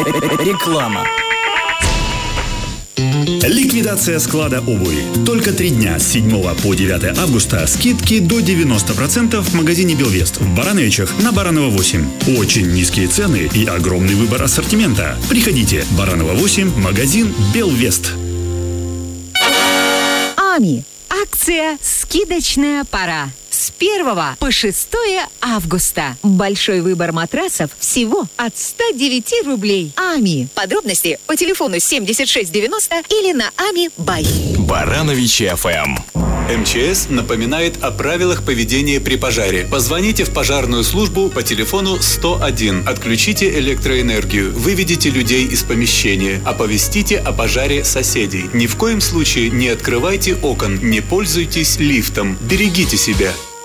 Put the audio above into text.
Реклама. Ликвидация склада обуви. Только 3 дня с 7 по 9 августа скидки до 90% в магазине Белвест в Барановичах на Баранова 8. Очень низкие цены и огромный выбор ассортимента. Приходите. Баранова 8, магазин Белвест. АМИ. Акция «Скидочная пора». С 1 по 6 августа. Большой выбор матрасов всего от 109 рублей. АМИ. Подробности по телефону 7690 или на АМИ Бай. Барановичи ФМ. МЧС напоминает о правилах поведения при пожаре. Позвоните в пожарную службу по телефону 101. Отключите электроэнергию. Выведите людей из помещения. Оповестите о пожаре соседей. Ни в коем случае не открывайте окон. Не пользуйтесь лифтом. Берегите себя.